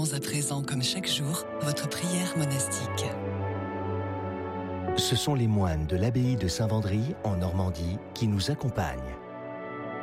Retrouvons à présent, comme chaque jour, votre prière monastique. Ce sont les moines de l'abbaye de Saint-Vendry, en Normandie, qui nous accompagnent.